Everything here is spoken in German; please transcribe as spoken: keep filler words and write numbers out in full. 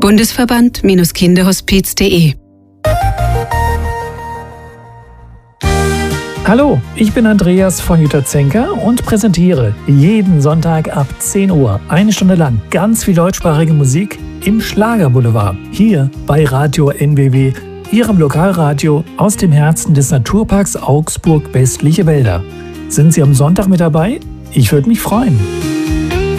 Bundesverband-Kinderhospiz punkt de. Hallo, ich bin Andreas von Jutta Zenker und präsentiere jeden Sonntag ab zehn Uhr eine Stunde lang ganz viel deutschsprachige Musik im Schlagerboulevard. Hier bei Radio N W W, Ihrem Lokalradio aus dem Herzen des Naturparks Augsburg Westliche Wälder. Sind Sie am Sonntag mit dabei? Ich würde mich freuen.